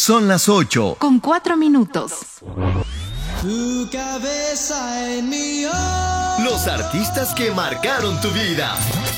Son las 8. Con 4 minutos. Tu cabeza en mi hombro. Los artistas que marcaron tu vida.